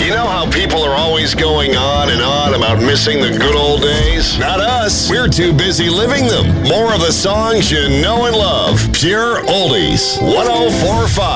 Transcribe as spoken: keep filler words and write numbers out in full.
You know how people are always going on and on about missing the good old days? Not us. We're too busy living them. More of the songs you know and love. Pure Oldies. one oh four point five.